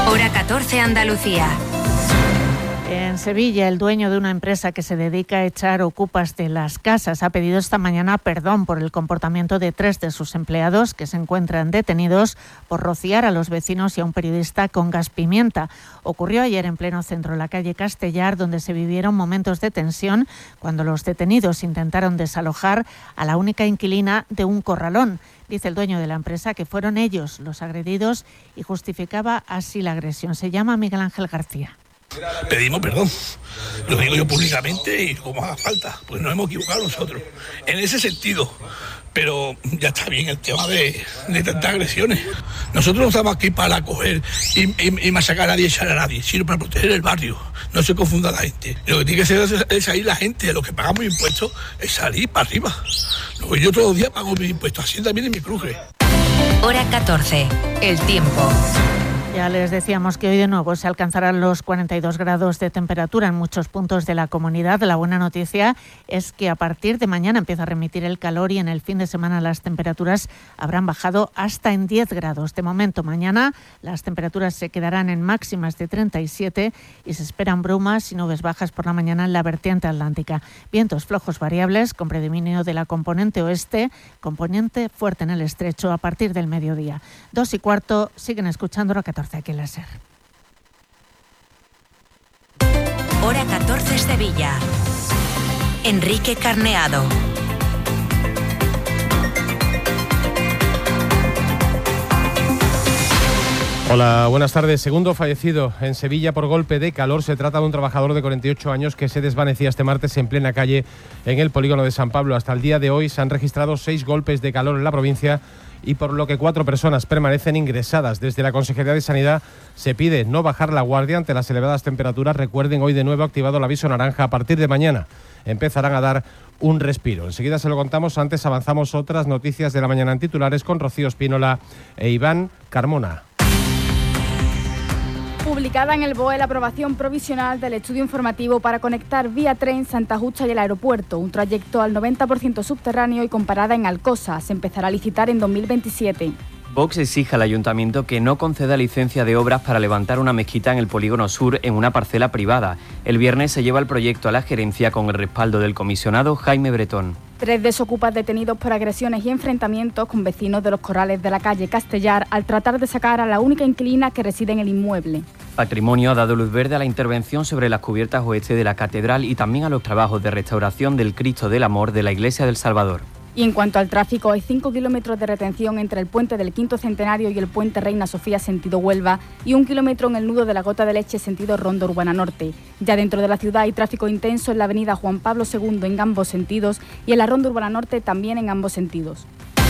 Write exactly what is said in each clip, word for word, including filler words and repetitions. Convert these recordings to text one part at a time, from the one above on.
Hora catorce, Andalucía. En Sevilla, el dueño de una empresa que se dedica a echar ocupas de las casas ha pedido esta mañana perdón por el comportamiento de tres de sus empleados que se encuentran detenidos por rociar a los vecinos y a un periodista con gas pimienta. Ocurrió ayer en pleno centro, en la calle Castellar, donde se vivieron momentos de tensión cuando los detenidos intentaron desalojar a la única inquilina de un corralón. Dice el dueño de la empresa que fueron ellos los agredidos y justificaba así la agresión. Se llama Miguel Ángel García. Pedimos perdón, lo digo yo públicamente y como haga falta, pues nos hemos equivocado nosotros, en ese sentido, pero ya está bien el tema de, de tantas agresiones. Nosotros no estamos aquí para acoger y, y, y masacar a nadie, echar a nadie, sino para proteger el barrio, no se confunda la gente. Lo que tiene que hacer es, es salir la gente, de lo que pagamos impuestos, es salir para arriba. Luego yo todos los días pago mis impuestos, así también en mi cruje. Hora catorce, el tiempo. Ya les decíamos que hoy de nuevo se alcanzarán los cuarenta y dos grados de temperatura en muchos puntos de la comunidad. La buena noticia es que a partir de mañana empieza a remitir el calor y en el fin de semana las temperaturas habrán bajado hasta en diez grados. De momento, mañana las temperaturas se quedarán en máximas de treinta y siete y se esperan brumas y nubes bajas por la mañana en la vertiente atlántica. Vientos flojos variables con predominio de la componente oeste, componente fuerte en el estrecho a partir del mediodía. Dos y cuarto, siguen escuchando Hora catorce. Aquí en la SER. Hora catorce, Sevilla. Enrique Carneado. Hola, buenas tardes. Segundo fallecido en Sevilla por golpe de calor. Se trata de un trabajador de cuarenta y ocho años que se desvanecía este martes en plena calle en el polígono de San Pablo. Hasta el día de hoy se han registrado seis golpes de calor en la provincia y por lo que cuatro personas permanecen ingresadas. Desde la Consejería de Sanidad se pide no bajar la guardia ante las elevadas temperaturas. Recuerden, hoy de nuevo activado el aviso naranja. A partir de mañana empezarán a dar un respiro. Enseguida se lo contamos. Antes avanzamos otras noticias de la mañana en titulares con Rocío Espínola e Iván Carmona. Publicada en el B O E la aprobación provisional del estudio informativo para conectar vía tren Santa Justa y el aeropuerto, un trayecto al noventa por ciento subterráneo y con parada en Alcosa. Se empezará a licitar en dos mil veintisiete. Vox exige al Ayuntamiento que no conceda licencia de obras para levantar una mezquita en el polígono sur en una parcela privada. El viernes se lleva el proyecto a la gerencia con el respaldo del comisionado Jaime Bretón. Tres desocupas detenidos por agresiones y enfrentamientos con vecinos de los corrales de la calle Castellar al tratar de sacar a la única inquilina que reside en el inmueble. Patrimonio ha dado luz verde a la intervención sobre las cubiertas oeste de la catedral y también a los trabajos de restauración del Cristo del Amor de la Iglesia del Salvador. Y en cuanto al tráfico, hay cinco kilómetros de retención entre el puente del Quinto Centenario y el puente Reina Sofía sentido Huelva y un kilómetro en el nudo de la Gota de Leche sentido Ronda Urbana Norte. Ya dentro de la ciudad hay tráfico intenso en la avenida Juan Pablo segundo en ambos sentidos y en la Ronda Urbana Norte también en ambos sentidos.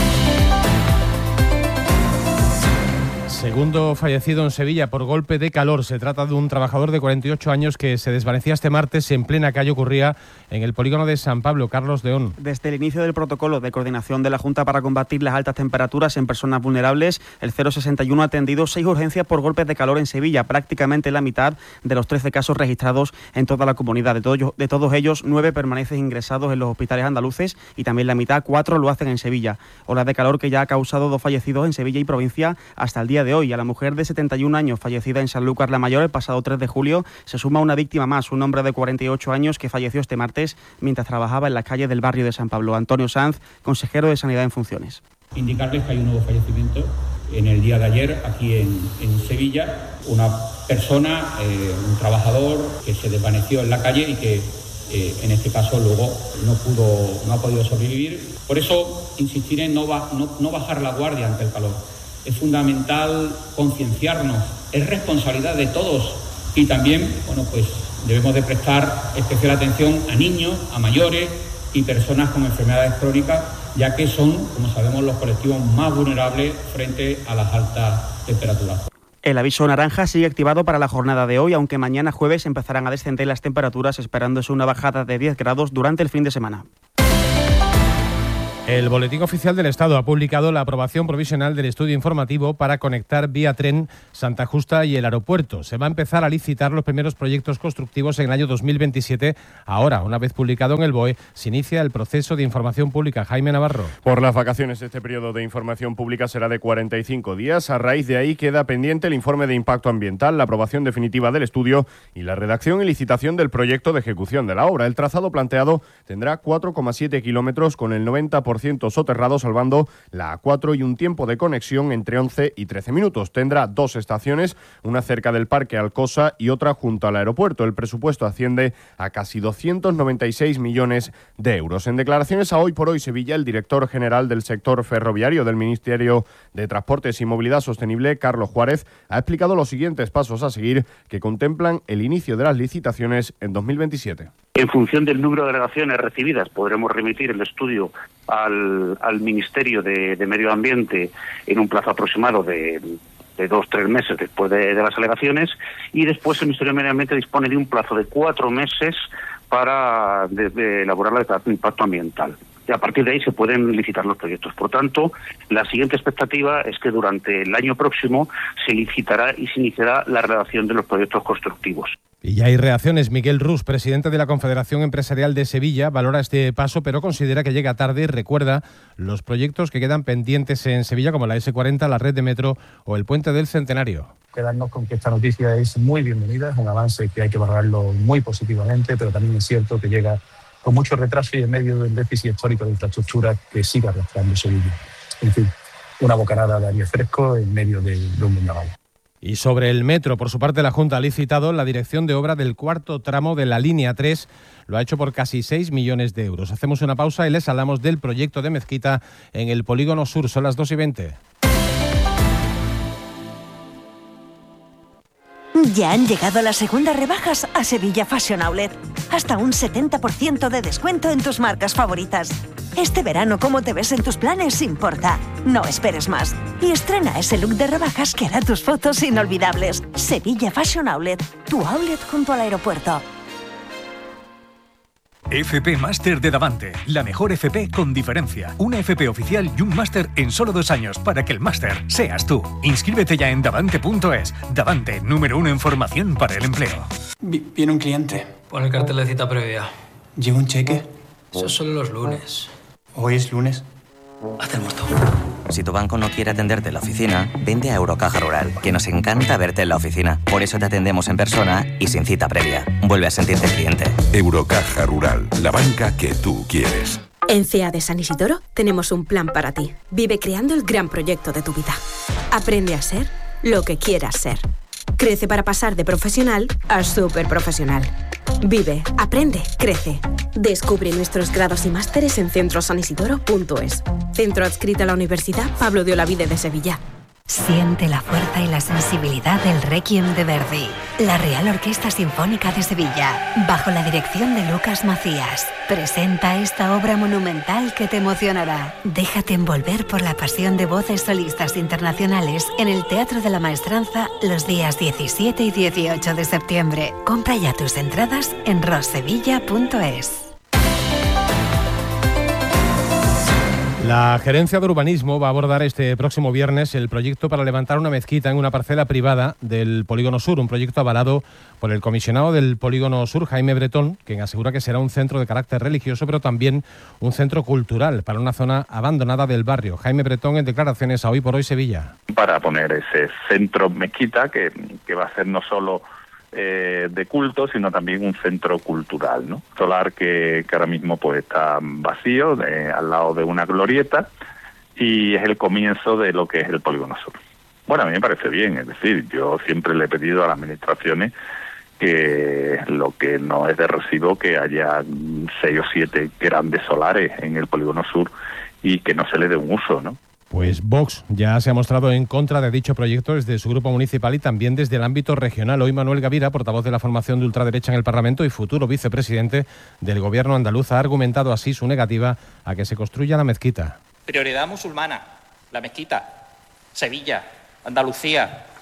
Segundo fallecido en Sevilla por golpe de calor. Se trata de un trabajador de cuarenta y ocho años que se desvanecía este martes en plena calle. Ocurría en el polígono de San Pablo. Carlos León. Desde el inicio del protocolo de coordinación de la Junta para combatir las altas temperaturas en personas vulnerables, el cero sesenta y uno ha atendido seis urgencias por golpes de calor en Sevilla, prácticamente la mitad de los trece casos registrados en toda la comunidad. De todos, de todos ellos, nueve permanecen ingresados en los hospitales andaluces y también la mitad, cuatro, lo hacen en Sevilla. Ola de calor que ya ha causado dos fallecidos en Sevilla y provincia hasta el día de hoy. A la mujer de setenta y un años fallecida en Sanlúcar la Mayor el pasado tres de julio se suma una víctima más, un hombre de cuarenta y ocho años que falleció este martes mientras trabajaba en las calles del barrio de San Pablo. Antonio Sanz, consejero de Sanidad en funciones. Indicarles que hay un nuevo fallecimiento en el día de ayer aquí en, en Sevilla, una persona, eh, un trabajador que se desvaneció en la calle y que eh, en este caso luego no pudo, no ha podido sobrevivir. Por eso insistir en no, ba, no, no bajar la guardia ante el calor. Es fundamental concienciarnos, es responsabilidad de todos y también, bueno, pues debemos de prestar especial atención a niños, a mayores y personas con enfermedades crónicas, ya que son, como sabemos, los colectivos más vulnerables frente a las altas temperaturas. El aviso naranja sigue activado para la jornada de hoy, aunque mañana jueves empezarán a descender las temperaturas, esperándose una bajada de diez grados durante el fin de semana. El Boletín Oficial del Estado ha publicado la aprobación provisional del estudio informativo para conectar vía tren Santa Justa y el aeropuerto. Se va a empezar a licitar los primeros proyectos constructivos en el año dos mil veintisiete. Ahora, una vez publicado en el B O E, se inicia el proceso de información pública. Jaime Navarro. Por las vacaciones, este periodo de información pública será de cuarenta y cinco días. A raíz de ahí queda pendiente el informe de impacto ambiental, la aprobación definitiva del estudio y la redacción y licitación del proyecto de ejecución de la obra. El trazado planteado tendrá cuatro coma siete kilómetros con el noventa por ciento soterrado, salvando la A cuatro y un tiempo de conexión entre once y trece minutos. Tendrá dos estaciones, una cerca del Parque Alcosa y otra junto al aeropuerto. El presupuesto asciende a casi doscientos noventa y seis millones de euros. En declaraciones a Hoy por Hoy Sevilla, el director general del sector ferroviario del Ministerio de Transportes y Movilidad Sostenible, Carlos Juárez, ha explicado los siguientes pasos a seguir que contemplan el inicio de las licitaciones en dos mil veintisiete. En función del número de delegaciones recibidas, podremos remitir el estudio al, al Ministerio de, de Medio Ambiente en un plazo aproximado de, de dos, tres meses después de, de las alegaciones, y después el Ministerio de Medio Ambiente dispone de un plazo de cuatro meses para de, de elaborar la declaración de impacto ambiental. Y a partir de ahí se pueden licitar los proyectos. Por tanto, la siguiente expectativa es que durante el año próximo se licitará y se iniciará la redacción de los proyectos constructivos. Y ya hay reacciones. Miguel Rus, presidente de la Confederación Empresarial de Sevilla, valora este paso, pero considera que llega tarde y recuerda los proyectos que quedan pendientes en Sevilla, como la ese cuarenta, la red de metro o el puente del Centenario. Quedarnos con que esta noticia es muy bienvenida, es un avance que hay que valorarlo muy positivamente, pero también es cierto que llega con mucho retraso y en medio del déficit histórico de infraestructura que sigue arrastrando Sevilla. En fin, una bocanada de aire fresco en medio de, de un vendaval. Y sobre el metro, por su parte, la Junta ha licitado la dirección de obra del cuarto tramo de la línea tres. Lo ha hecho por casi seis millones de euros. Hacemos una pausa y les hablamos del proyecto de Mezquita en el Polígono Sur. Son las dos y veinte. Ya han llegado las segundas rebajas a Sevilla Fashion Outlet. Hasta un setenta por ciento de descuento en tus marcas favoritas. Este verano, cómo te ves en tus planes importa. No esperes más. Y estrena ese look de rebajas que hará tus fotos inolvidables. Sevilla Fashion Outlet, tu outlet junto al aeropuerto. F P Máster de Davante, la mejor F P con diferencia. Una F P oficial y un máster en solo dos años para que el máster seas tú. Inscríbete ya en davante punto es. Davante, número uno en formación para el empleo. Viene un cliente. Pon el cartel de cita previa. ¿Lleva un cheque? Eso solo los lunes. ¿Hoy es lunes? Hacemos todo. Si tu banco no quiere atenderte en la oficina, vente a Eurocaja Rural, que nos encanta verte en la oficina. Por eso te atendemos en persona y sin cita previa. Vuelve a sentirte cliente. Eurocaja Rural, la banca que tú quieres. En C E A de San Isidoro tenemos un plan para ti. Vive creando el gran proyecto de tu vida. Aprende a ser lo que quieras ser. Crece para pasar de profesional a súper profesional. Vive, aprende, crece. Descubre nuestros grados y másteres en centro san isidoro punto es. Centro adscrito a la Universidad Pablo de Olavide de Sevilla. Siente la fuerza y la sensibilidad del Requiem de Verdi. La Real Orquesta Sinfónica de Sevilla, bajo la dirección de Lucas Macías, presenta esta obra monumental que te emocionará. Déjate envolver por la pasión de voces solistas internacionales en el Teatro de la Maestranza los días diecisiete y dieciocho de septiembre. Compra ya tus entradas en rossevilla punto es. La Gerencia de Urbanismo va a abordar este próximo viernes el proyecto para levantar una mezquita en una parcela privada del Polígono Sur, un proyecto avalado por el comisionado del Polígono Sur, Jaime Bretón, quien asegura que será un centro de carácter religioso, pero también un centro cultural para una zona abandonada del barrio. Jaime Bretón, en declaraciones a Hoy por Hoy Sevilla. Para poner ese centro mezquita que, que va a ser no solo Eh, de culto, sino también un centro cultural, ¿no? Solar que, que ahora mismo pues está vacío, de, al lado de una glorieta, y es el comienzo de lo que es el Polígono Sur. Bueno, a mí me parece bien, es decir, yo siempre le he pedido a las administraciones que lo que no es de recibo que haya seis o siete grandes solares en el Polígono Sur y que no se le dé un uso, ¿no? Pues Vox ya se ha mostrado en contra de dicho proyecto desde su grupo municipal y también desde el ámbito regional. Hoy Manuel Gavira, portavoz de la formación de ultraderecha en el Parlamento y futuro vicepresidente del Gobierno andaluz, ha argumentado así su negativa a que se construya la mezquita. Prioridad musulmana, la mezquita, Sevilla, Andalucía.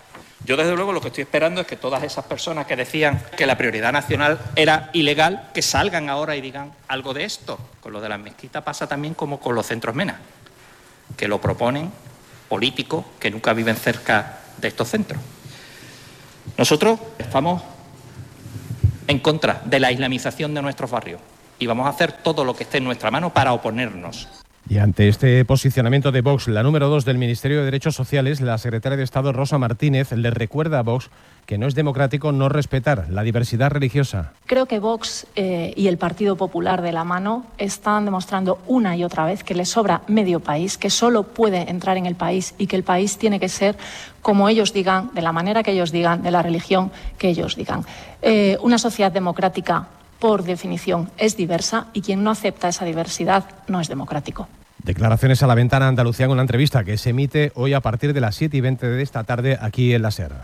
Yo, desde luego, lo que estoy esperando es que todas esas personas que decían que la prioridad nacional era ilegal, que salgan ahora y digan algo de esto. Con lo de las mezquitas pasa también como con los centros MENA, que lo proponen políticos que nunca viven cerca de estos centros. Nosotros estamos en contra de la islamización de nuestros barrios y vamos a hacer todo lo que esté en nuestra mano para oponernos. Y ante este posicionamiento de Vox, la número dos del Ministerio de Derechos Sociales, la secretaria de Estado Rosa Martínez, le recuerda a Vox que no es democrático no respetar la diversidad religiosa. Creo que Vox eh, y el Partido Popular de la mano están demostrando una y otra vez que les sobra medio país, que solo puede entrar en el país y que el país tiene que ser como ellos digan, de la manera que ellos digan, de la religión que ellos digan. Eh, una sociedad democrática, por definición, es diversa y quien no acepta esa diversidad no es democrático. Declaraciones a la ventana Andalucía en una entrevista que se emite hoy a partir de las siete y veinte de esta tarde aquí en la SER.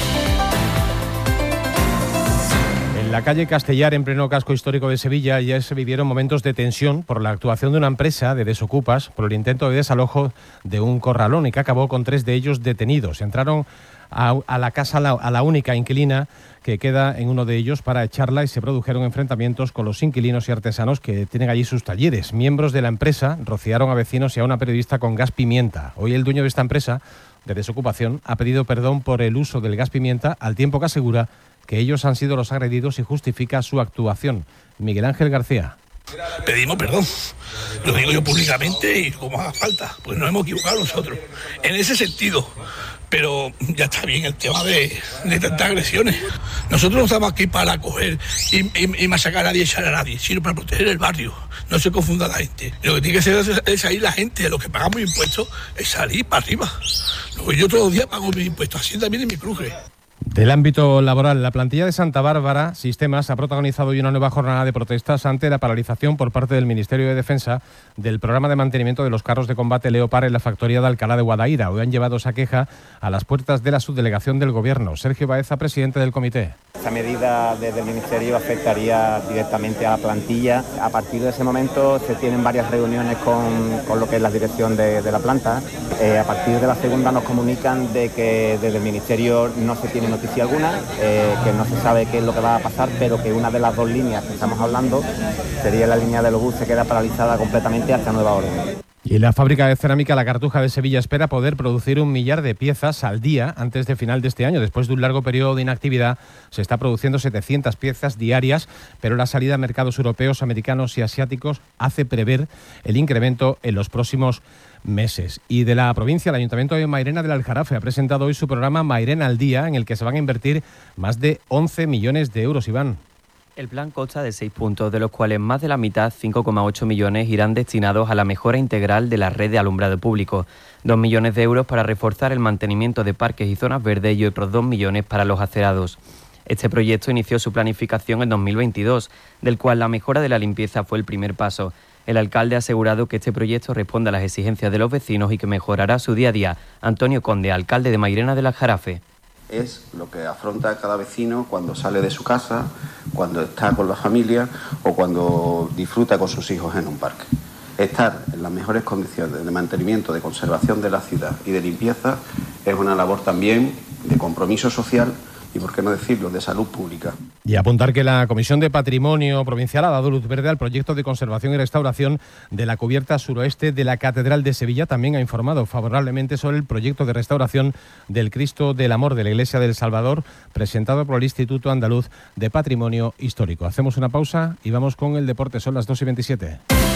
En la calle Castellar, en pleno casco histórico de Sevilla, ya se vivieron momentos de tensión por la actuación de una empresa de desocupas por el intento de desalojo de un corralón y que acabó con tres de ellos detenidos. Entraron a, a la casa, a la, a la única inquilina que queda en uno de ellos para echarla y se produjeron enfrentamientos con los inquilinos y artesanos que tienen allí sus talleres. Miembros de la empresa rociaron a vecinos y a una periodista con gas pimienta. Hoy el dueño de esta empresa de desocupación ha pedido perdón por el uso del gas pimienta, al tiempo que asegura que ellos han sido los agredidos y justifica su actuación. Miguel Ángel García. Pedimos perdón, lo digo yo públicamente y como haga falta, pues nos hemos equivocado nosotros, en ese sentido. Pero ya está bien el tema de, de tantas agresiones. Nosotros no estamos aquí para coger y, y, y masacar a nadie, echar a nadie, sino para proteger el barrio. No se confunda la gente. Lo que tiene que hacer es, es salir la gente, lo que pagamos impuestos, es salir para arriba. Luego yo todos los días pago mis impuestos, así también en mi cruje. Del ámbito laboral, la plantilla de Santa Bárbara Sistemas ha protagonizado hoy una nueva jornada de protestas ante la paralización por parte del Ministerio de Defensa del programa de mantenimiento de los carros de combate Leopard en la factoría de Alcalá de Guadaira. Hoy han llevado esa queja a las puertas de la subdelegación del Gobierno. Sergio Baeza, presidente del comité. Esta medida desde el Ministerio afectaría directamente a la plantilla. A partir de ese momento se tienen varias reuniones con, con lo que es la dirección de, de la planta. Eh, a partir de la segunda nos comunican de que desde el Ministerio no se tiene noticia alguna, eh, que no se sabe qué es lo que va a pasar, pero que una de las dos líneas que estamos hablando sería la línea de los buses, queda paralizada completamente hasta nueva orden. Y la fábrica de cerámica La Cartuja de Sevilla espera poder producir un millar de piezas al día antes de final de este año. Después de un largo periodo de inactividad, se está produciendo setecientas piezas diarias, pero la salida a mercados europeos, americanos y asiáticos hace prever el incremento en los próximos meses. Y de la provincia, el Ayuntamiento de Mairena del Aljarafe ha presentado hoy su programa Mairena al Día, en el que se van a invertir más de once millones de euros, Iván. El plan consta de seis puntos, de los cuales más de la mitad, cinco coma ocho millones, irán destinados a la mejora integral de la red de alumbrado público, dos millones de euros para reforzar el mantenimiento de parques y zonas verdes y otros dos millones para los acerados. Este proyecto inició su planificación en dos mil veintidós, del cual la mejora de la limpieza fue el primer paso. El alcalde ha asegurado que este proyecto responde a las exigencias de los vecinos y que mejorará su día a día. Antonio Conde, alcalde de Mairena del Aljarafe. Es lo que afronta cada vecino cuando sale de su casa, cuando está con la familia o cuando disfruta con sus hijos en un parque. Estar en las mejores condiciones de mantenimiento, de conservación de la ciudad y de limpieza es una labor también de compromiso social y, por qué no decirlo, de salud pública. Y apuntar que la Comisión de Patrimonio Provincial ha dado luz verde al proyecto de conservación y restauración de la cubierta suroeste de la Catedral de Sevilla. También ha informado favorablemente sobre el proyecto de restauración del Cristo del Amor de la Iglesia del Salvador, presentado por el Instituto Andaluz de Patrimonio Histórico. Hacemos una pausa y vamos con el deporte. Son las dos y veintisiete.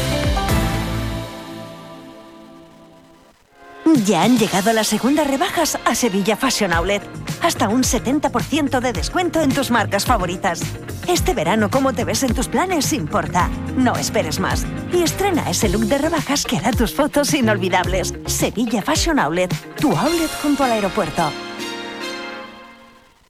Ya han llegado las segundas rebajas a Sevilla Fashion Outlet. Hasta un setenta por ciento de descuento en tus marcas favoritas. Este verano, cómo te ves en tus planes importa. No esperes más. Y estrena ese look de rebajas que hará tus fotos inolvidables. Sevilla Fashion Outlet, tu outlet junto al aeropuerto. El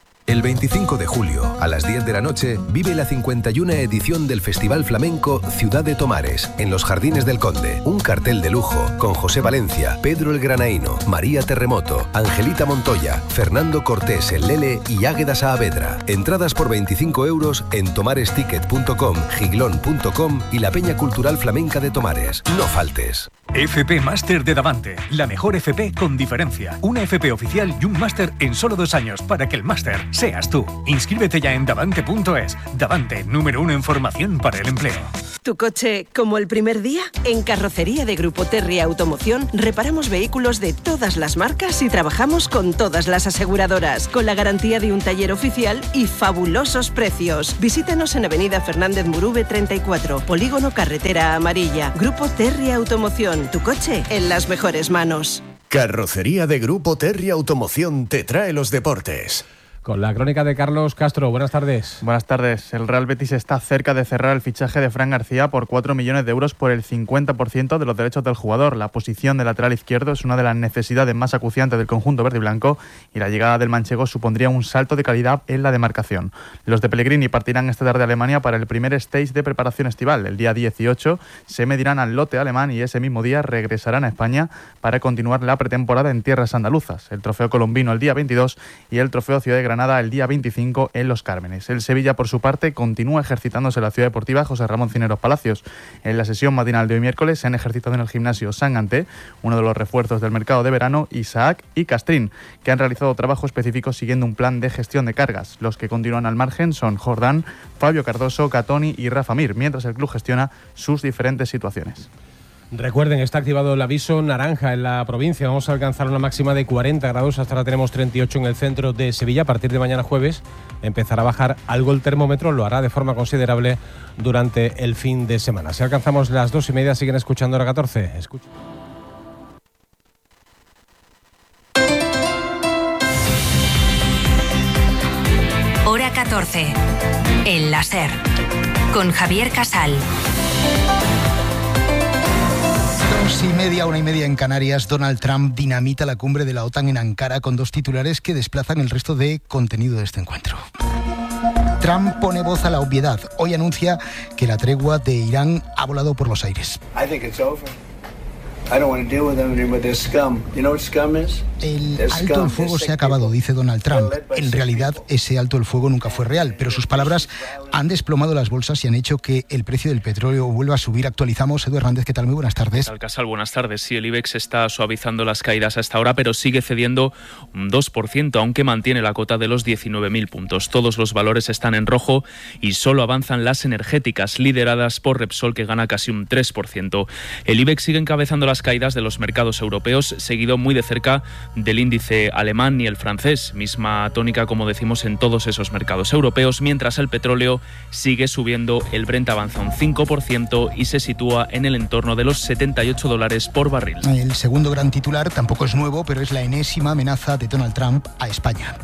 veinticinco de julio, a las diez de la noche, vive la cincuenta y una edición del Festival Flamenco Ciudad de Tomares, en los Jardines del Conde. Un cartel de lujo con José Valencia, Pedro el Granaíno, María Terremoto, Angelita Montoya, Fernando Cortés el Lele y Águeda Saavedra. Entradas por veinticinco euros en tomaresticket punto com, giglón punto com y la Peña Cultural Flamenca de Tomares. No faltes. F P Máster de Davante, la mejor F P con diferencia. Una F P oficial y un máster en solo dos años para que el máster seas tú. Inscríbete ya en davante punto es. Davante, número uno en formación para el empleo. ¿Tu coche como el primer día? En Carrocería de Grupo Terry Automoción reparamos vehículos de todas las marcas y trabajamos con todas las aseguradoras, con la garantía de un taller oficial y fabulosos precios. Visítanos en Avenida Fernández Murube treinta y cuatro, Polígono Carretera Amarilla. Grupo Terry Automoción, tu coche en las mejores manos. Carrocería de Grupo Terry Automoción te trae los deportes. Con la crónica de Carlos Castro. Buenas tardes. Buenas tardes. El Real Betis está cerca de cerrar el fichaje de Fran García por cuatro millones de euros por el cincuenta por ciento de los derechos del jugador. La posición de lateral izquierdo es una de las necesidades más acuciantes del conjunto verde y blanco y la llegada del manchego supondría un salto de calidad en la demarcación. Los de Pellegrini partirán esta tarde a Alemania para el primer stage de preparación estival. El día dieciocho se medirán al lote alemán y ese mismo día regresarán a España para continuar la pretemporada en tierras andaluzas. El trofeo colombino el día veintidós y el trofeo Ciudad de Granada Granada el día veinticinco en Los Cármenes. El Sevilla, por su parte, continúa ejercitándose en la Ciudad Deportiva José Ramón Cineros Palacios. En la sesión matinal de hoy miércoles se han ejercitado en el gimnasio San Anté, uno de los refuerzos del mercado de verano, Isaac y Castrín, que han realizado trabajo específico siguiendo un plan de gestión de cargas. Los que continúan al margen son Jordán, Fabio Cardoso, Catoni y Rafa Mir, mientras el club gestiona sus diferentes situaciones. Recuerden, está activado el aviso naranja en la provincia. Vamos a alcanzar una máxima de cuarenta grados. Hasta ahora tenemos treinta y ocho en el centro de Sevilla. A partir de mañana jueves empezará a bajar algo el termómetro. Lo hará de forma considerable durante el fin de semana. Si alcanzamos las dos y media, siguen escuchando Hora catorce. Escuchen. Hora catorce. El láser. Con Javier Casal. Dos y media, una y media en Canarias. Donald Trump dinamita la cumbre de la OTAN en Ankara con dos titulares que desplazan el resto de contenido de este encuentro. Trump pone voz a la obviedad. Hoy anuncia que la tregua de Irán ha volado por los aires. I think it's over. I don't want to deal with them anymore. They're scum. You know what scum is? El alto el fuego se ha acabado, dice Donald Trump. En realidad, ese alto el fuego nunca fue real, pero sus palabras han desplomado las bolsas y han hecho que el precio del petróleo vuelva a subir. Actualizamos. Edu Hernández, ¿qué tal? Muy buenas tardes. Casal, buenas tardes. Sí, el IBEX está suavizando las caídas hasta ahora, pero sigue cediendo un dos por ciento, aunque mantiene la cota de los diecinueve mil puntos. Todos los valores están en rojo y solo avanzan las energéticas, lideradas por Repsol, que gana casi un tres por ciento. El IBEX sigue encabezando las caídas de los mercados europeos, seguido muy de cerca del índice alemán y el francés, misma tónica, como decimos, en todos esos mercados europeos, mientras el petróleo sigue subiendo. El Brent avanza un cinco por ciento y se sitúa en el entorno de los setenta y ocho dólares por barril. El segundo gran titular tampoco es nuevo, pero es la enésima amenaza de Donald Trump a España.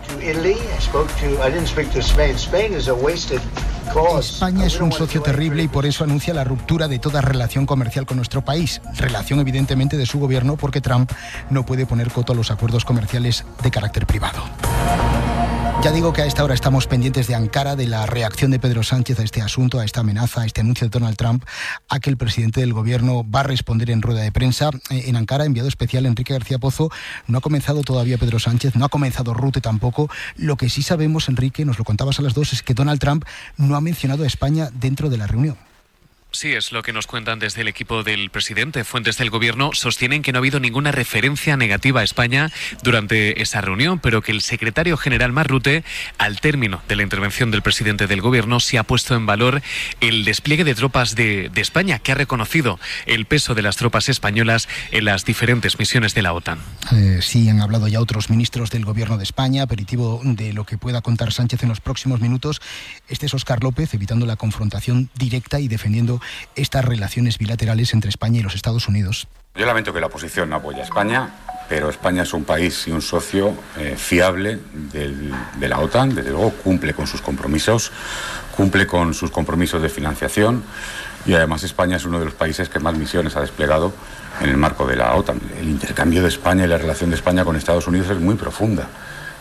España es un socio terrible y por eso anuncia la ruptura de toda relación comercial con nuestro país. Relación evidentemente de su gobierno, porque Trump no puede poner coto a los acuerdos comerciales de carácter privado. Ya digo que a esta hora estamos pendientes de Ankara, de la reacción de Pedro Sánchez a este asunto, a esta amenaza, a este anuncio de Donald Trump, a que el presidente del gobierno va a responder en rueda de prensa. En Ankara, enviado especial Enrique García Pozo, no ha comenzado todavía Pedro Sánchez, no ha comenzado Rute tampoco. Lo que sí sabemos, Enrique, nos lo contabas a las dos, es que Donald Trump no ha mencionado a España dentro de la reunión. Sí, es lo que nos cuentan desde el equipo del presidente. Fuentes del gobierno sostienen que no ha habido ninguna referencia negativa a España durante esa reunión, pero que el secretario general Marc Rutte, al término de la intervención del presidente del gobierno, sí ha puesto en valor el despliegue de tropas de, de España, que ha reconocido el peso de las tropas españolas en las diferentes misiones de la OTAN. Eh, sí, han hablado ya otros ministros del gobierno de España, aperitivo de lo que pueda contar Sánchez en los próximos minutos. Este es Óscar López, evitando la confrontación directa y defendiendo estas relaciones bilaterales entre España y los Estados Unidos. Yo lamento que la oposición no apoye a España, pero España es un país y un socio eh, fiable del, de la OTAN. Desde luego cumple con sus compromisos, cumple con sus compromisos de financiación y además España es uno de los países que más misiones ha desplegado en el marco de la OTAN. El intercambio de España y la relación de España con Estados Unidos es muy profunda.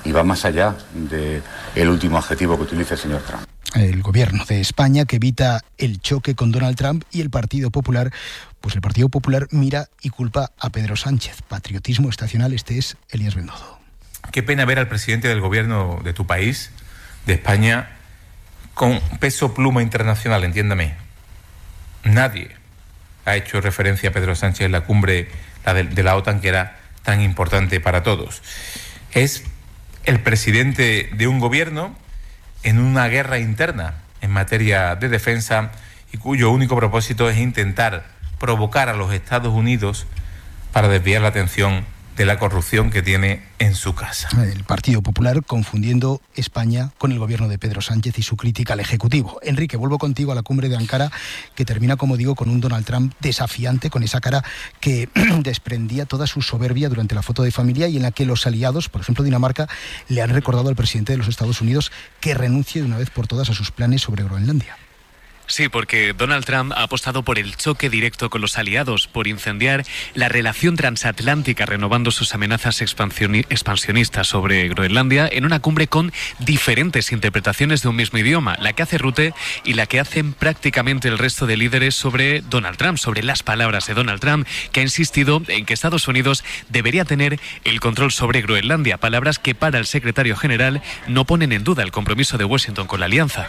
y va más allá del último adjetivo que utiliza el señor Trump. El gobierno de España, que evita el choque con Donald Trump, y el Partido Popular, pues el Partido Popular mira y culpa a Pedro Sánchez. Patriotismo estacional. Este es Elías Bendodo. Qué pena ver al presidente del gobierno de tu país, de España, con peso pluma internacional, entiéndame. Nadie ha hecho referencia a Pedro Sánchez en la cumbre la de, de la OTAN, que era tan importante para todos. Es el presidente de un gobierno en una guerra interna en materia de defensa y cuyo único propósito es intentar provocar a los Estados Unidos para desviar la atención de la corrupción que tiene en su casa. El Partido Popular confundiendo España con el gobierno de Pedro Sánchez y su crítica al Ejecutivo. Enrique, vuelvo contigo a la cumbre de Ankara, que termina, como digo, con un Donald Trump desafiante, con esa cara que desprendía toda su soberbia durante la foto de familia, y en la que los aliados, por ejemplo Dinamarca, le han recordado al presidente de los Estados Unidos que renuncie de una vez por todas a sus planes sobre Groenlandia. Sí, porque Donald Trump ha apostado por el choque directo con los aliados, por incendiar la relación transatlántica, renovando sus amenazas expansionistas sobre Groenlandia en una cumbre con diferentes interpretaciones de un mismo idioma, la que hace Rutte y la que hacen prácticamente el resto de líderes sobre Donald Trump, sobre las palabras de Donald Trump, que ha insistido en que Estados Unidos debería tener el control sobre Groenlandia, palabras que para el secretario general no ponen en duda el compromiso de Washington con la alianza.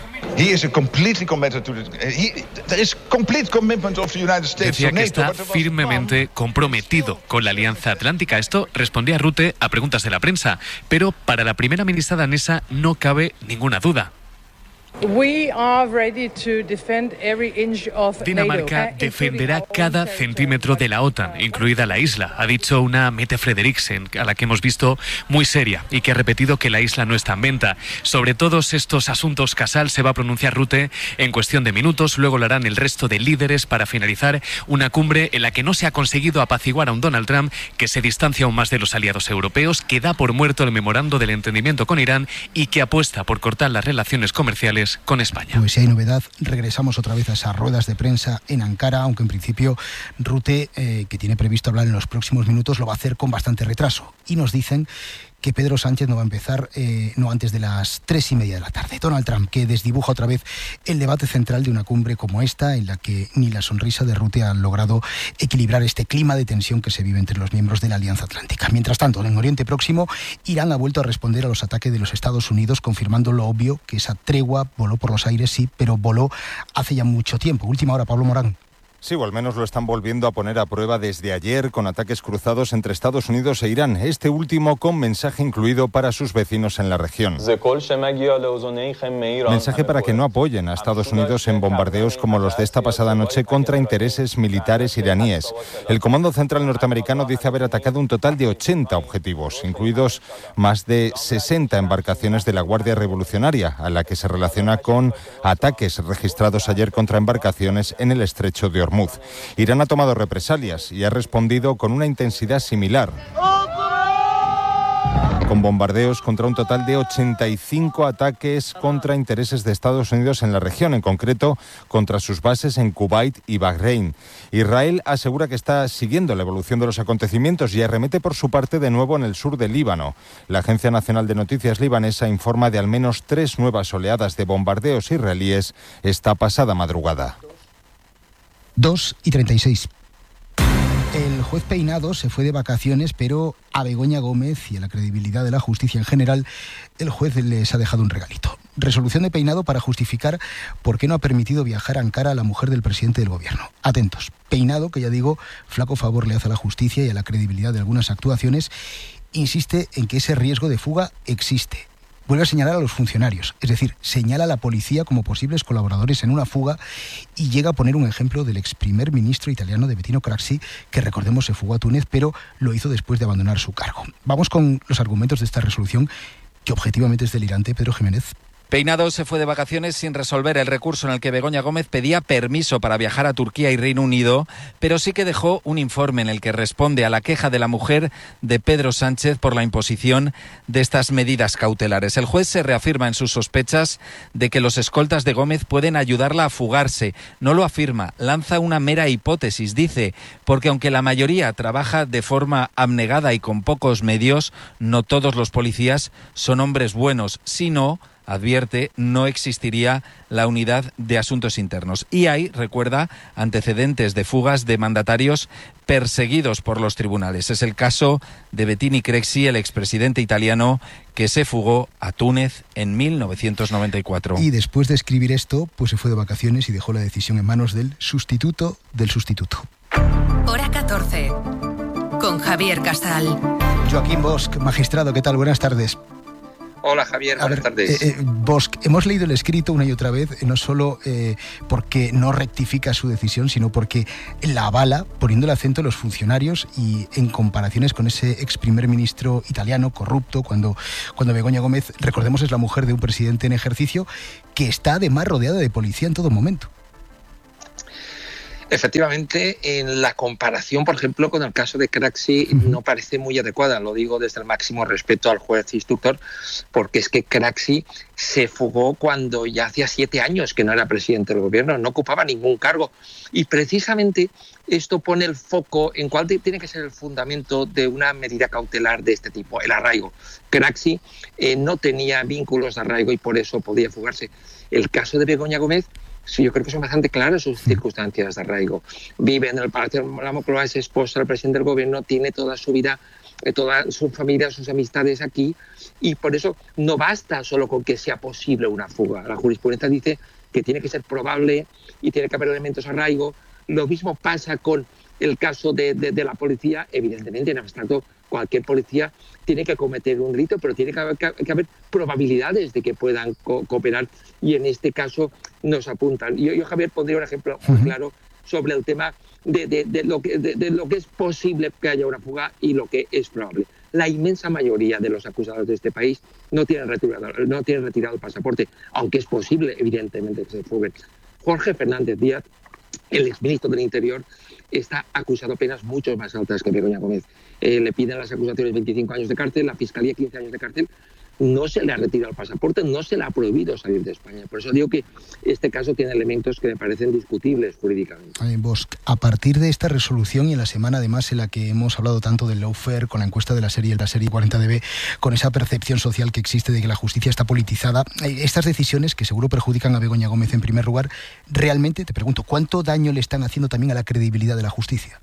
Decía que está firmemente comprometido con la Alianza Atlántica. Esto respondía Rutte a preguntas de la prensa, pero para la primera ministra danesa no cabe ninguna duda. Dinamarca defenderá cada centímetro de la OTAN, incluida la isla, ha dicho una Mette Frederiksen, a la que hemos visto muy seria y que ha repetido que la isla no está en venta. Sobre todos estos asuntos, Casal se va a pronunciar Rutte en cuestión de minutos, luego lo harán el resto de líderes para finalizar una cumbre en la que no se ha conseguido apaciguar a un Donald Trump que se distancia aún más de los aliados europeos, que da por muerto el memorando del entendimiento con Irán y que apuesta por cortar las relaciones comerciales con España. Pues si hay novedad, regresamos otra vez a esas ruedas de prensa en Ankara, aunque en principio Rutte, eh, que tiene previsto hablar en los próximos minutos, lo va a hacer con bastante retraso. Y nos dicen que Pedro Sánchez no va a empezar eh, no antes de las tres y media de la tarde. Donald Trump, que desdibuja otra vez el debate central de una cumbre como esta, en la que ni la sonrisa de Rutte ha logrado equilibrar este clima de tensión que se vive entre los miembros de la Alianza Atlántica. Mientras tanto, en Oriente Próximo, Irán ha vuelto a responder a los ataques de los Estados Unidos, confirmando lo obvio, que esa tregua voló por los aires, sí, pero voló hace ya mucho tiempo. Última hora, Pablo Morán. Sí, o al menos lo están volviendo a poner a prueba desde ayer, con ataques cruzados entre Estados Unidos e Irán, este último con mensaje incluido para sus vecinos en la región. Mensaje para que no apoyen a Estados Unidos en bombardeos como los de esta pasada noche contra intereses militares iraníes. El Comando Central norteamericano dice haber atacado un total de ochenta objetivos, incluidos más de sesenta embarcaciones de la Guardia Revolucionaria, a la que se relaciona con ataques registrados ayer contra embarcaciones en el estrecho de Hormuz. Irán ha tomado represalias y ha respondido con una intensidad similar, con bombardeos contra un total de ochenta y cinco ataques contra intereses de Estados Unidos en la región, en concreto contra sus bases en Kuwait y Bahrein. Israel asegura que está siguiendo la evolución de los acontecimientos y arremete por su parte de nuevo en el sur del Líbano. La Agencia Nacional de Noticias libanesa informa de al menos tres nuevas oleadas de bombardeos israelíes esta pasada madrugada. dos y treinta y seis. El juez Peinado se fue de vacaciones, pero a Begoña Gómez y a la credibilidad de la justicia en general, el juez les ha dejado un regalito. Resolución de Peinado para justificar por qué no ha permitido viajar a Ankara a la mujer del presidente del gobierno. Atentos. Peinado, que ya digo, flaco favor le hace a la justicia y a la credibilidad de algunas actuaciones, insiste en que ese riesgo de fuga existe. Vuelve a señalar a los funcionarios, es decir, señala a la policía como posibles colaboradores en una fuga y llega a poner un ejemplo del ex primer ministro italiano de Bettino Craxi, que recordemos se fugó a Túnez, pero lo hizo después de abandonar su cargo. Vamos con los argumentos de esta resolución, que objetivamente es delirante. Pedro Jiménez, Peinado se fue de vacaciones sin resolver el recurso en el que Begoña Gómez pedía permiso para viajar a Turquía y Reino Unido, pero sí que dejó un informe en el que responde a la queja de la mujer de Pedro Sánchez por la imposición de estas medidas cautelares. El juez se reafirma en sus sospechas de que los escoltas de Gómez pueden ayudarla a fugarse. No lo afirma, lanza una mera hipótesis, dice, porque aunque la mayoría trabaja de forma abnegada y con pocos medios, no todos los policías son hombres buenos, sino, advierte, no existiría la unidad de asuntos internos. Y hay, recuerda, antecedentes de fugas de mandatarios perseguidos por los tribunales. Es el caso de Bettini Craxi, el expresidente italiano que se fugó a Túnez en mil novecientos noventa y cuatro. Y después de escribir esto, pues se fue de vacaciones y dejó la decisión en manos del sustituto del sustituto. Hora catorce, con Javier Casal. Joaquín Bosch, magistrado, ¿qué tal? Buenas tardes. Hola Javier, buenas ver, tardes. Eh, eh, Bosch, hemos leído el escrito una y otra vez, eh, no solo eh, porque no rectifica su decisión, sino porque la avala poniendo el acento en los funcionarios y en comparaciones con ese ex primer ministro italiano corrupto, cuando, cuando Begoña Gómez, recordemos, es la mujer de un presidente en ejercicio que está además rodeada de policía en todo momento. Efectivamente, en la comparación, por ejemplo, con el caso de Craxi, uh-huh. no parece muy adecuada. Lo digo desde el máximo respeto al juez instructor, porque es que Craxi se fugó cuando ya hacía siete años que no era presidente del gobierno, no ocupaba ningún cargo. Y precisamente esto pone el foco en cuál tiene que ser el fundamento de una medida cautelar de este tipo, el arraigo. Craxi eh, no tenía vínculos de arraigo y por eso podía fugarse. El caso de Begoña Gómez, sí, yo creo que son bastante claras sus circunstancias de arraigo. Vive en el Palacio de la Moncloa, es esposa del presidente del gobierno, tiene toda su vida, toda su familia, sus amistades aquí, y por eso no basta solo con que sea posible una fuga. La jurisprudencia dice que tiene que ser probable y tiene que haber elementos de arraigo. Lo mismo pasa con el caso de, de, de la policía. Evidentemente, en abstracto, cualquier policía tiene que cometer un delito, pero tiene que haber, que haber probabilidades de que puedan co- cooperar, y en este caso nos apuntan. Yo, yo Javier, pondría un ejemplo muy claro sobre el tema de, de, de, lo que, de, de lo que es posible que haya una fuga y lo que es probable. La inmensa mayoría de los acusados de este país no tienen retirado, no tienen retirado el pasaporte, aunque es posible, evidentemente, que se fuguen. Jorge Fernández Díaz, el exministro del Interior, está acusado penas mucho más altas que Begoña Gómez. Eh, le piden las acusaciones veinticinco años de cárcel, la Fiscalía quince años de cárcel. No se le ha retirado el pasaporte, no se le ha prohibido salir de España. Por eso digo que este caso tiene elementos que me parecen discutibles jurídicamente. Eh, Bosch, a partir de esta resolución y en la semana además en la que hemos hablado tanto del lawfare, con la encuesta de la serie, la serie cuarenta D B, con esa percepción social que existe de que la justicia está politizada, eh, estas decisiones que seguro perjudican a Begoña Gómez en primer lugar, realmente, te pregunto, ¿cuánto daño le están haciendo también a la credibilidad de la justicia?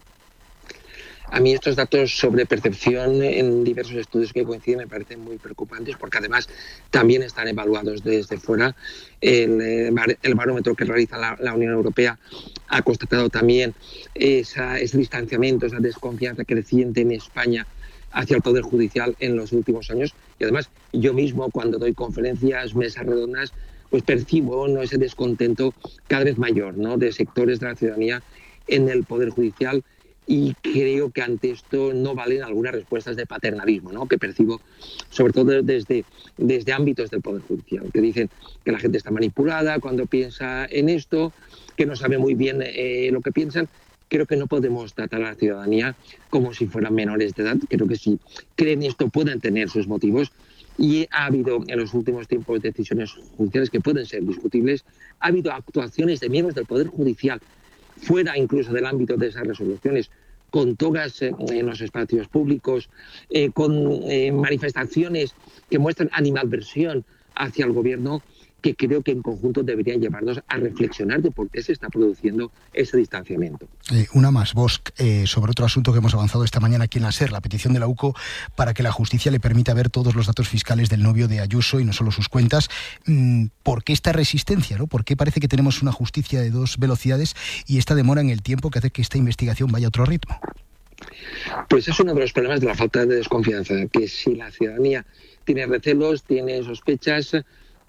A mí estos datos sobre percepción en diversos estudios que coinciden me parecen muy preocupantes, porque además también están evaluados desde fuera. El, el barómetro que realiza la, la Unión Europea ha constatado también esa, ese distanciamiento, esa desconfianza creciente en España hacia el Poder Judicial en los últimos años. Y además yo mismo, cuando doy conferencias, mesas redondas, pues percibo, ¿no?, ese descontento cada vez mayor, ¿no?, de sectores de la ciudadanía en el Poder Judicial. Y creo que ante esto no valen algunas respuestas de paternalismo, ¿no?, que percibo sobre todo desde, desde ámbitos del Poder Judicial, que dicen que la gente está manipulada cuando piensa en esto, que no sabe muy bien eh, lo que piensan. Creo que no podemos tratar a la ciudadanía como si fueran menores de edad. Creo que si creen esto pueden tener sus motivos. Y ha habido en los últimos tiempos decisiones judiciales que pueden ser discutibles. Ha habido actuaciones de miembros del Poder Judicial fuera incluso del ámbito de esas resoluciones, con togas eh, en los espacios públicos, eh, con eh, manifestaciones que muestran animadversión hacia el gobierno, que creo que en conjunto deberían llevarnos a reflexionar de por qué se está produciendo ese distanciamiento. Eh, una más, Bosch, eh, sobre otro asunto que hemos avanzado esta mañana aquí en la SER, la petición de la U C O para que la justicia le permita ver todos los datos fiscales del novio de Ayuso y no solo sus cuentas. Mm, ¿Por qué esta resistencia, no? ¿Por qué parece que tenemos una justicia de dos velocidades y esta demora en el tiempo que hace que esta investigación vaya a otro ritmo? Pues es uno de los problemas de la falta de desconfianza, que si la ciudadanía tiene recelos, tiene sospechas,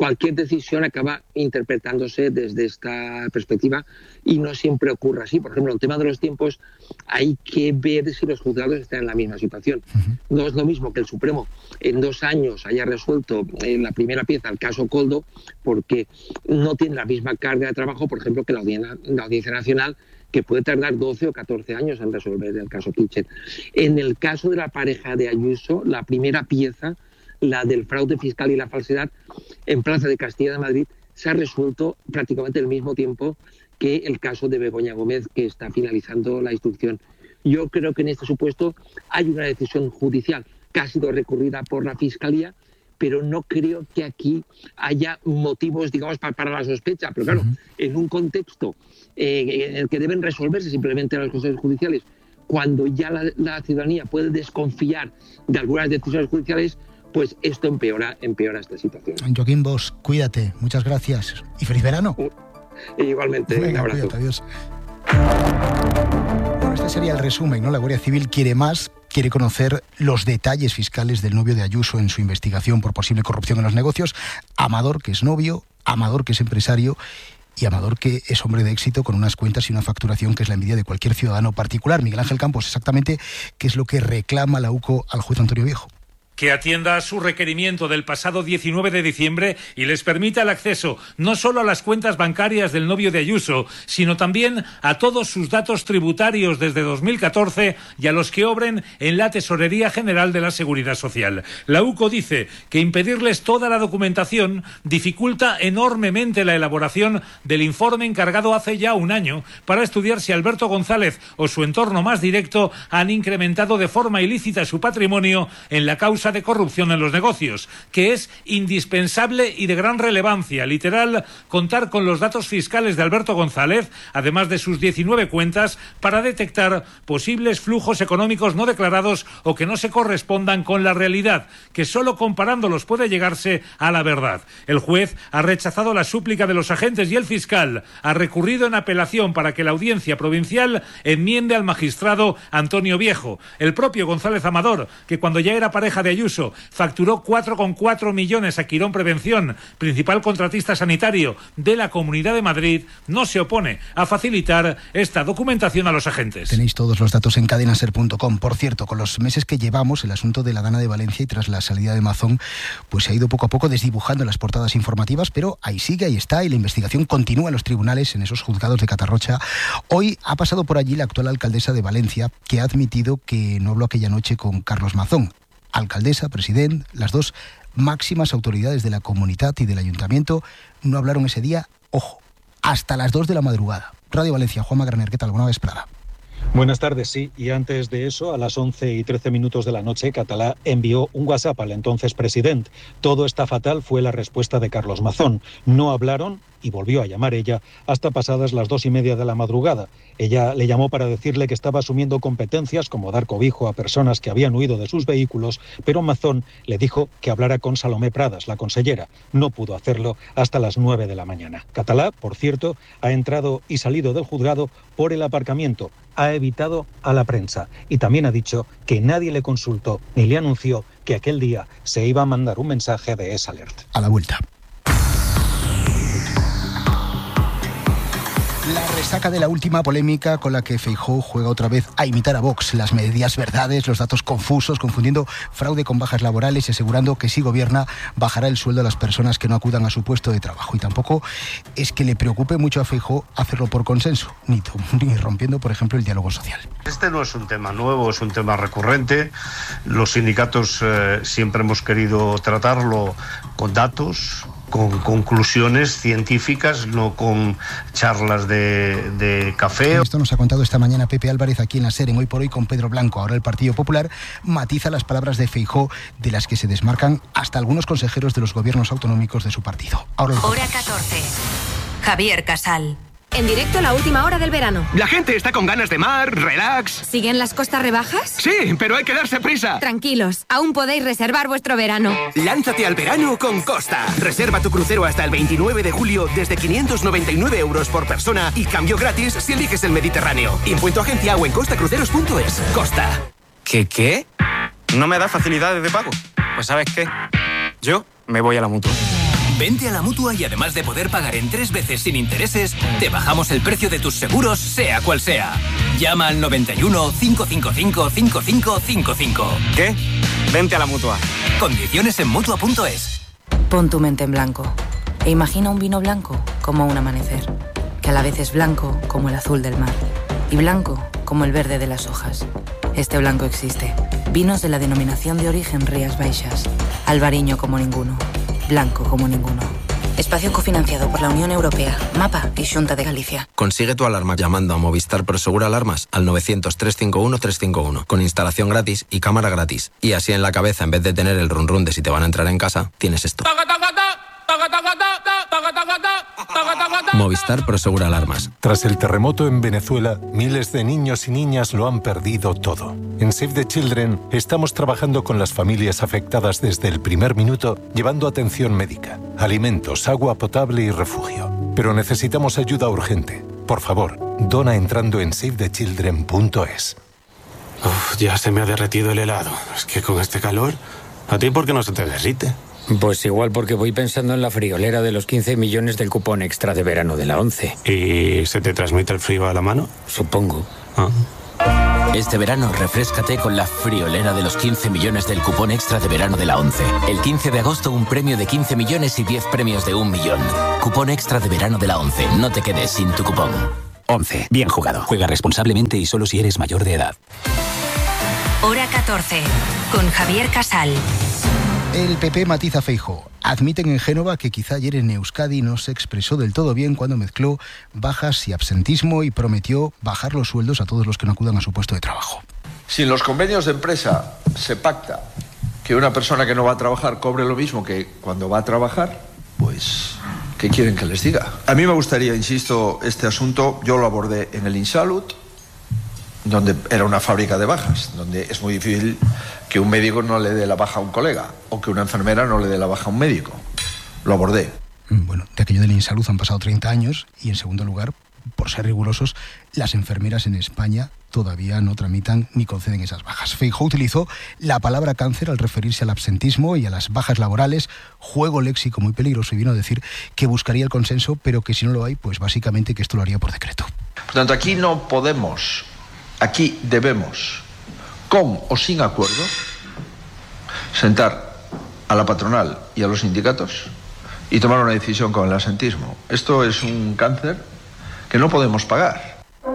cualquier decisión acaba interpretándose desde esta perspectiva y no siempre ocurre así. Por ejemplo, en el tema de los tiempos hay que ver si los juzgados están en la misma situación. Uh-huh. No es lo mismo que el Supremo en dos años haya resuelto en la primera pieza el caso Koldo, porque no tiene la misma carga de trabajo, por ejemplo, que la Audiencia, la Audiencia Nacional, que puede tardar doce o catorce años en resolver el caso Kitchen. En el caso de la pareja de Ayuso, la primera pieza, la del fraude fiscal y la falsedad, en Plaza de Castilla de Madrid, se ha resuelto prácticamente al mismo tiempo que el caso de Begoña Gómez, que está finalizando la instrucción. Yo creo que en este supuesto hay una decisión judicial que ha sido recurrida por la Fiscalía, pero no creo que aquí haya motivos, digamos, para, para la sospecha. Pero claro, uh-huh. en un contexto eh, en el que deben resolverse simplemente las cosas judiciales, cuando ya la, la ciudadanía puede desconfiar de algunas decisiones judiciales, pues esto empeora, empeora esta situación. Joaquín Bosch, cuídate, muchas gracias y feliz verano. Uh, igualmente, Venga, un abrazo. Cuídate, adiós. Bueno, este sería el resumen, ¿no? La Guardia Civil quiere más, quiere conocer los detalles fiscales del novio de Ayuso en su investigación por posible corrupción en los negocios. Amador, que es novio, Amador, que es empresario, y Amador, que es hombre de éxito con unas cuentas y una facturación que es la envidia de cualquier ciudadano particular. Miguel Ángel Campos, exactamente qué es lo que reclama la U C O al juez Antonio Viejo. Que atienda a su requerimiento del pasado diecinueve de diciembre y les permita el acceso no solo a las cuentas bancarias del novio de Ayuso, sino también a todos sus datos tributarios desde dos mil catorce y a los que obren en la Tesorería General de la Seguridad Social. La U C O dice que impedirles toda la documentación dificulta enormemente la elaboración del informe encargado hace ya un año para estudiar si Alberto González o su entorno más directo han incrementado de forma ilícita su patrimonio en la causa de corrupción en los negocios, que es indispensable y de gran relevancia, literal, contar con los datos fiscales de Alberto González, además de sus diecinueve cuentas, para detectar posibles flujos económicos no declarados o que no se correspondan con la realidad, que solo comparándolos puede llegarse a la verdad. El juez ha rechazado la súplica de los agentes y el fiscal ha recurrido en apelación para que la audiencia provincial enmiende al magistrado Antonio Viejo. El propio González Amador, que cuando ya era pareja de Ayuso facturó cuatro coma cuatro millones a Quirón Prevención, principal contratista sanitario de la Comunidad de Madrid, no se opone a facilitar esta documentación a los agentes. Tenéis todos los datos en cadena ser punto com. Por cierto, con los meses que llevamos, el asunto de la Dana de Valencia y tras la salida de Mazón, pues se ha ido poco a poco desdibujando en las portadas informativas, pero ahí sigue, ahí está, y la investigación continúa en los tribunales, en esos juzgados de Catarrocha. Hoy ha pasado por allí la actual alcaldesa de Valencia, que ha admitido que no habló aquella noche con Carlos Mazón. Alcaldesa, presidente, las dos máximas autoridades de la comunidad y del ayuntamiento no hablaron ese día, ojo, hasta las dos de la madrugada. Radio Valencia, Juanma Graner, ¿qué tal? Buena vesprada. Buenas tardes, sí. Y antes de eso, a las once y trece minutos de la noche, Catalá envió un WhatsApp al entonces presidente. Todo está fatal, fue la respuesta de Carlos Mazón. No hablaron y volvió a llamar ella hasta pasadas las dos y media de la madrugada. Ella le llamó para decirle que estaba asumiendo competencias como dar cobijo a personas que habían huido de sus vehículos, pero Mazón le dijo que hablara con Salomé Pradas, la consellera. No pudo hacerlo hasta las nueve de la mañana. Catalá, por cierto, ha entrado y salido del juzgado por el aparcamiento. Ha evitado a la prensa y también ha dicho que nadie le consultó ni le anunció que aquel día se iba a mandar un mensaje de esa alerta. A la vuelta. La resaca de la última polémica con la que Feijóo juega otra vez a imitar a Vox, las medias verdades, los datos confusos, confundiendo fraude con bajas laborales y asegurando que si gobierna bajará el sueldo a las personas que no acudan a su puesto de trabajo. Y tampoco es que le preocupe mucho a Feijóo hacerlo por consenso, ni, ni rompiendo, por ejemplo, el diálogo social. Este no es un tema nuevo, es un tema recurrente. Los sindicatos eh, siempre hemos querido tratarlo con datos, con conclusiones científicas, no con charlas de, de café. Esto nos ha contado esta mañana Pepe Álvarez aquí en la SER, en Hoy por Hoy con Pedro Blanco. Ahora el Partido Popular matiza las palabras de Feijóo, de las que se desmarcan hasta algunos consejeros de los gobiernos autonómicos de su partido. Ahora Hora catorce. Javier Casal. En directo la última hora del verano. La gente está con ganas de mar, relax. ¿Siguen las costas rebajas? Sí, pero hay que darse prisa. Tranquilos, aún podéis reservar vuestro verano. Lánzate al verano con Costa. Reserva tu crucero hasta el veintinueve de julio desde quinientos noventa y nueve euros por persona y cambio gratis si eliges el Mediterráneo. Impuesto agencia o en costa cruceros punto es. Costa. ¿Qué qué? ¿No me da facilidades de pago? Pues ¿sabes qué? Yo me voy a la Mutua. Vente a la Mutua y además de poder pagar en tres veces sin intereses, te bajamos el precio de tus seguros, sea cual sea. Llama al noventa y uno, cinco cinco cinco, cinco cinco cinco cinco. ¿Qué? Vente a la Mutua. Condiciones en Mutua punto es. Pon tu mente en blanco e imagina un vino blanco como un amanecer, que a la vez es blanco como el azul del mar y blanco como el verde de las hojas. Este blanco existe. Vinos de la denominación de origen Rías Baixas. Albariño como ninguno. Blanco como ninguno. Espacio cofinanciado por la Unión Europea, MAPA y Xunta de Galicia. Consigue tu alarma llamando a Movistar Prosegur Alarmas al novecientos, trescientos cincuenta y uno, trescientos cincuenta y uno, con instalación gratis y cámara gratis. Y así en la cabeza, en vez de tener el run run de si te van a entrar en casa, tienes esto. Movistar Prosegur Alarmas. Tras el terremoto en Venezuela, miles de niños y niñas lo han perdido todo. En Save the Children estamos trabajando con las familias afectadas desde el primer minuto, llevando atención médica, alimentos, agua potable y refugio. Pero necesitamos ayuda urgente. Por favor, dona entrando en save the children punto es. Uf, ya se me ha derretido el helado. Es que con este calor, ¿a ti por qué no se te derrite? Pues igual porque voy pensando en la friolera de los quince millones del cupón extra de verano de la ONCE. ¿Y se te transmite el frío a la mano? Supongo. Ah. Este verano refréscate con la friolera de los quince millones del cupón extra de verano de la ONCE. El quince de agosto un premio de quince millones y diez premios de un millón. Cupón extra de verano de la ONCE. No te quedes sin tu cupón. ONCE. Bien jugado. Juega responsablemente y solo si eres mayor de edad. Hora catorce. Con Javier Casal. El P P matiza a Feijóo. Admiten en Génova que quizá ayer en Euskadi no se expresó del todo bien cuando mezcló bajas y absentismo y prometió bajar los sueldos a todos los que no acudan a su puesto de trabajo. Si en los convenios de empresa se pacta que una persona que no va a trabajar cobre lo mismo que cuando va a trabajar, pues, ¿qué quieren que les diga? A mí me gustaría, insisto, este asunto, yo lo abordé en el Insalut, donde era una fábrica de bajas, donde es muy difícil que un médico no le dé la baja a un colega o que una enfermera no le dé la baja a un médico. Lo abordé. Bueno, de aquello del Insalud han pasado treinta años y, en segundo lugar, por ser rigurosos, las enfermeras en España todavía no tramitan ni conceden esas bajas. Feijóo utilizó la palabra cáncer al referirse al absentismo y a las bajas laborales, juego léxico muy peligroso, y vino a decir que buscaría el consenso, pero que si no lo hay, pues básicamente que esto lo haría por decreto. Por tanto, aquí no podemos, aquí debemos, con o sin acuerdo, sentar a la patronal y a los sindicatos y tomar una decisión con el absentismo. Esto es un cáncer que no podemos pagar.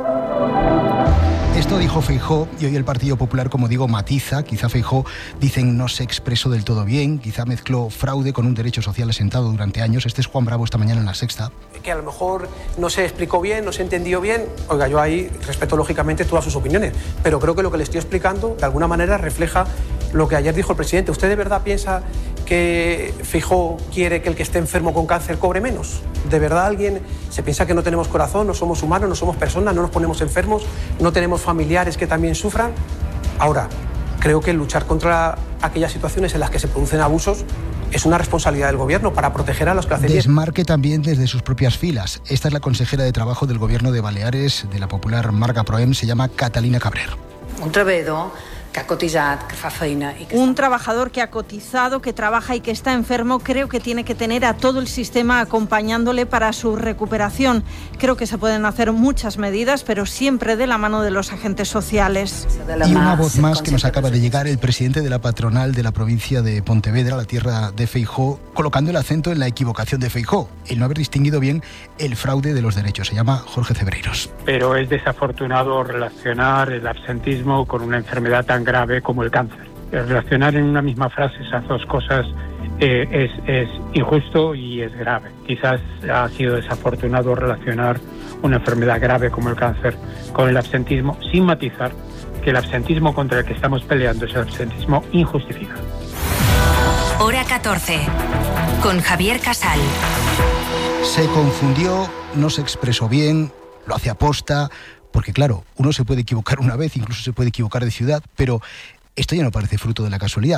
Esto dijo Feijóo y hoy el Partido Popular, como digo, matiza. Quizá Feijóo, dicen, no se expresó del todo bien, quizá mezcló fraude con un derecho social asentado durante años. Este es Juan Bravo esta mañana en La Sexta. Que a lo mejor no se explicó bien, no se entendió bien. Oiga, yo ahí respeto lógicamente todas sus opiniones, pero creo que lo que le estoy explicando de alguna manera refleja lo que ayer dijo el presidente. ¿Usted de verdad piensa que Feijóo quiere que el que esté enfermo con cáncer cobre menos? ¿De verdad alguien se piensa que no tenemos corazón, no somos humanos, no somos personas, no nos ponemos enfermos, no tenemos familiares que también sufran? Ahora, creo que luchar contra aquellas situaciones en las que se producen abusos es una responsabilidad del gobierno para proteger a los que hacen bien. Desmarque también desde sus propias filas. Esta es la consejera de Trabajo del Gobierno de Baleares, de la popular Marga Proem, se llama Catalina Cabrer. Un treballador que ha cotizado, que fa feina y que... Un trabajador que ha cotizado, que trabaja y que está enfermo, creo que tiene que tener a todo el sistema acompañándole para su recuperación. Creo que se pueden hacer muchas medidas, pero siempre de la mano de los agentes sociales. Y una voz más que nos acaba de llegar, el presidente de la patronal de la provincia de Pontevedra, la tierra de Feijóo, colocando el acento en la equivocación de Feijóo, el no haber distinguido bien el fraude de los derechos. Se llama Jorge Cebreiros. Pero es desafortunado relacionar el absentismo con una enfermedad tan grave como el cáncer. Relacionar en una misma frase esas dos cosas eh, es, es injusto y es grave. Quizás ha sido desafortunado relacionar una enfermedad grave como el cáncer con el absentismo, sin matizar que el absentismo contra el que estamos peleando es el absentismo injustificado. Hora catorce, con Javier Casal. Se confundió, no se expresó bien, lo hace aposta. Porque claro, uno se puede equivocar una vez, incluso se puede equivocar de ciudad, pero esto ya no parece fruto de la casualidad.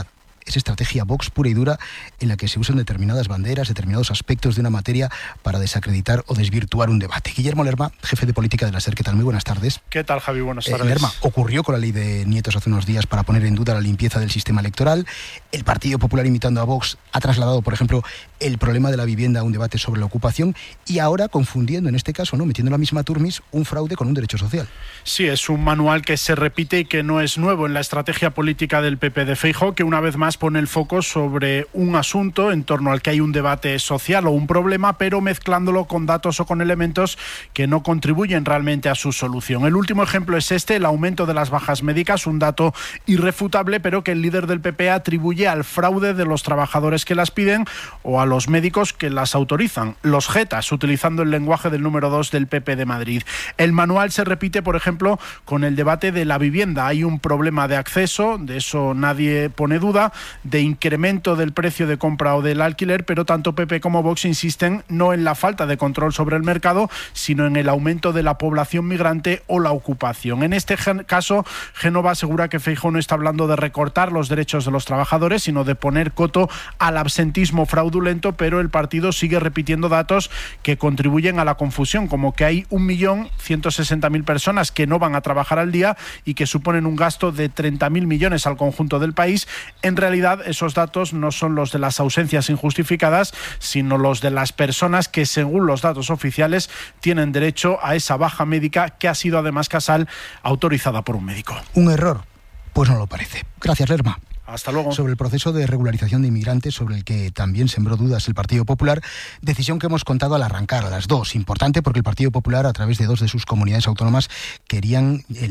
es estrategia Vox pura y dura en la que se usan determinadas banderas, determinados aspectos de una materia para desacreditar o desvirtuar un debate. Guillermo Lerma, jefe de política de la SER, ¿qué tal? Muy buenas tardes. ¿Qué tal, Javi? Buenas tardes. Eh, Lerma, ocurrió con la ley de Nietos hace unos días para poner en duda la limpieza del sistema electoral. El Partido Popular, imitando a Vox, ha trasladado, por ejemplo, el problema de la vivienda a un debate sobre la ocupación y ahora confundiendo, en este caso, no metiendo en la misma turmis, un fraude con un derecho social. Sí, es un manual que se repite y que no es nuevo en la estrategia política del P P de Feijóo, que una vez más pone el foco sobre un asunto en torno al que hay un debate social o un problema, pero mezclándolo con datos o con elementos que no contribuyen realmente a su solución. El último ejemplo es este, el aumento de las bajas médicas, un dato irrefutable, pero que el líder del P P atribuye al fraude de los trabajadores que las piden o a los médicos que las autorizan, los jetas, utilizando el lenguaje del número dos del P P de Madrid. El manual se repite, por ejemplo, con el debate de la vivienda. Hay un problema de acceso, de eso nadie pone duda, de incremento del precio de compra o del alquiler, pero tanto P P como Vox insisten no en la falta de control sobre el mercado, sino en el aumento de la población migrante o la ocupación. En este caso, Génova asegura que Feijóo no está hablando de recortar los derechos de los trabajadores, sino de poner coto al absentismo fraudulento, pero el partido sigue repitiendo datos que contribuyen a la confusión, como que hay un millón ciento sesenta mil personas que no van a trabajar al día y que suponen un gasto de treinta mil millones al conjunto del país. En realidad, esos datos no son los de las ausencias injustificadas, sino los de las personas que, según los datos oficiales, tienen derecho a esa baja médica que ha sido además casal autorizada por un médico. ¿Un error? Pues no lo parece. Gracias, Lerma. Hasta luego. Sobre el proceso de regularización de inmigrantes, sobre el que también sembró dudas el Partido Popular, decisión que hemos contado al arrancar, a las dos. Importante porque el Partido Popular, a través de dos de sus comunidades autónomas, querían